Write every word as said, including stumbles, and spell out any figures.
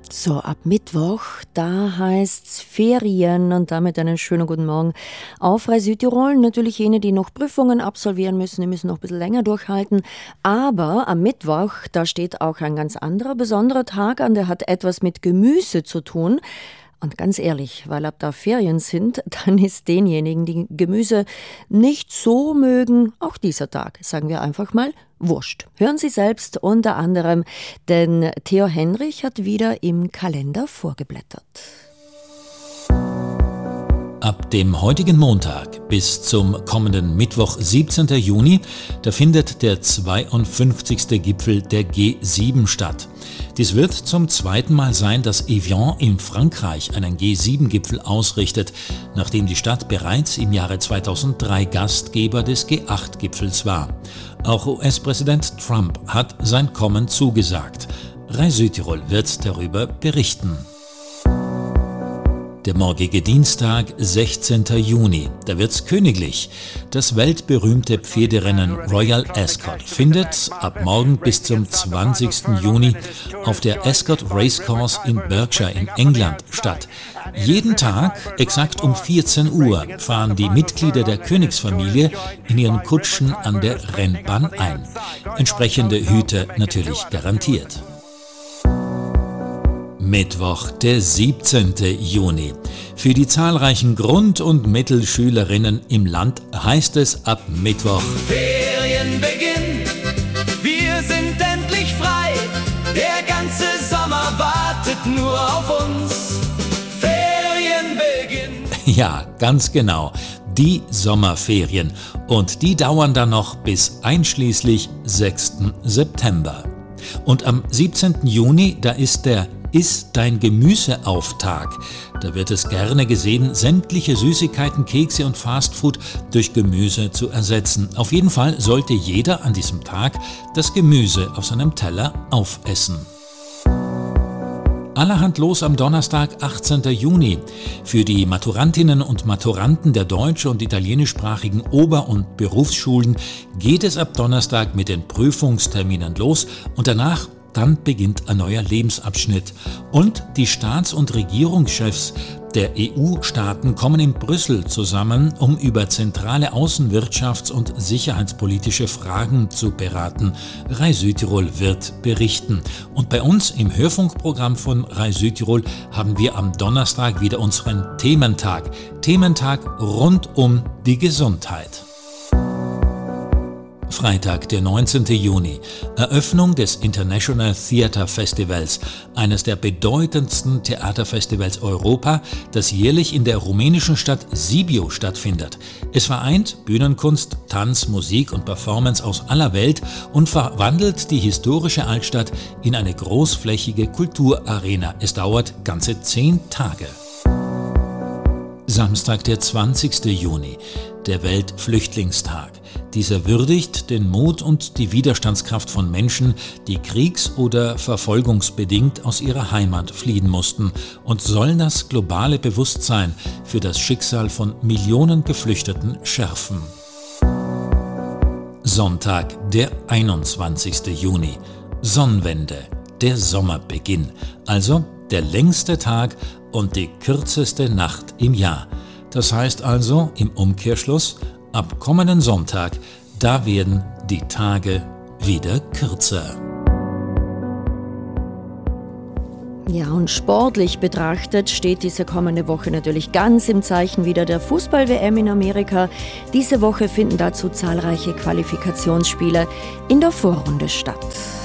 So, ab Mittwoch, da heißt's Ferien und damit einen schönen guten Morgen auf Rai Südtirol. Natürlich jene, die noch Prüfungen absolvieren müssen, die müssen noch ein bisschen länger durchhalten. Aber am Mittwoch, da steht auch ein ganz anderer, besonderer Tag an, der hat etwas mit Gemüse zu tun. Und ganz ehrlich, weil ab da Ferien sind, dann ist denjenigen, die Gemüse nicht so mögen, auch dieser Tag, sagen wir einfach mal, wurscht. Hören Sie selbst unter anderem, denn Theo Henrich hat wieder im Kalender vorgeblättert. Ab dem heutigen Montag bis zum kommenden Mittwoch, siebzehnten Juni, da findet der zweiundfünfzigste Gipfel der G sieben statt. Dies wird zum zweiten Mal sein, dass Evian in Frankreich einen G sieben Gipfel ausrichtet, nachdem die Stadt bereits im Jahre zweitausenddrei Gastgeber des G acht Gipfels war. Auch U S-Präsident Trump hat sein Kommen zugesagt. Rai Südtirol wird darüber berichten. Der morgige Dienstag, sechzehnten Juni, da wird's königlich. Das weltberühmte Pferderennen Royal Ascot findet ab morgen bis zum zwanzigsten Juni auf der Ascot Racecourse in Berkshire in England statt. Jeden Tag, exakt um vierzehn Uhr, fahren die Mitglieder der Königsfamilie in ihren Kutschen an der Rennbahn ein. Entsprechende Hüte natürlich garantiert. Mittwoch, der siebzehnten Juni. Für die zahlreichen Grund- und Mittelschülerinnen im Land heißt es ab Mittwoch: Ferienbeginn, wir sind endlich frei. Der ganze Sommer wartet nur auf uns. Ferienbeginn. Ja, ganz genau. Die Sommerferien. Und die dauern dann noch bis einschließlich sechsten September. Und am siebzehnten Juni, da ist der Iss dein Gemüse-Auftag. Da wird es gerne gesehen, sämtliche Süßigkeiten, Kekse und Fastfood durch Gemüse zu ersetzen. Auf jeden Fall sollte jeder an diesem Tag das Gemüse auf seinem Teller aufessen. Allerhand los am Donnerstag, achtzehnten Juni. Für die Maturantinnen und Maturanten der deutsch- und italienischsprachigen Ober- und Berufsschulen geht es ab Donnerstag mit den Prüfungsterminen los und danach Dann beginnt ein neuer Lebensabschnitt. Und die Staats- und Regierungschefs der E U-Staaten kommen in Brüssel zusammen, um über zentrale außenwirtschafts- und sicherheitspolitische Fragen zu beraten. Rai Südtirol wird berichten. Und bei uns im Hörfunkprogramm von Rai Südtirol haben wir am Donnerstag wieder unseren Thementag. Thementag rund um die Gesundheit. Freitag, der neunzehnten Juni. Eröffnung des International Theatre Festivals, eines der bedeutendsten Theaterfestivals Europa, das jährlich in der rumänischen Stadt Sibiu stattfindet. Es vereint Bühnenkunst, Tanz, Musik und Performance aus aller Welt und verwandelt die historische Altstadt in eine großflächige Kulturarena. Es dauert ganze zehn Tage. Samstag, der zwanzigsten Juni, der Weltflüchtlingstag. Dieser würdigt den Mut und die Widerstandskraft von Menschen, die kriegs- oder verfolgungsbedingt aus ihrer Heimat fliehen mussten und soll das globale Bewusstsein für das Schicksal von Millionen Geflüchteten schärfen. Sonntag, der einundzwanzigsten Juni. Sonnenwende, der Sommerbeginn, also der längste Tag und die kürzeste Nacht im Jahr. Das heißt also im Umkehrschluss, ab kommenden Sonntag, da werden die Tage wieder kürzer. Ja, und sportlich betrachtet steht diese kommende Woche natürlich ganz im Zeichen wieder der Fußball-W M in Amerika. Diese Woche finden dazu zahlreiche Qualifikationsspiele in der Vorrunde statt.